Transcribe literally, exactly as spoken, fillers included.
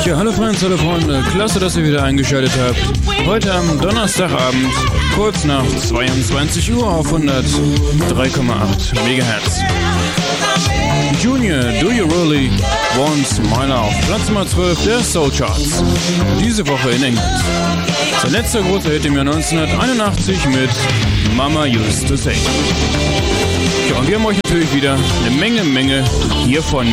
Ja, hallo Freunde, hallo Freunde, klasse, dass ihr wieder eingeschaltet habt. Heute am Donnerstagabend, kurz nach zweiundzwanzig Uhr auf hundertdrei Komma acht Megahertz. Junior, Do You Really Want My Love, Platz Nummer zwölf der Soul Charts. Diese Woche in England. Sein letzter großer Hit im Jahr neunzehnhunderteinundachtzig mit Mama Used to Say. Ja, und wir haben euch natürlich wieder eine Menge, Menge hiervon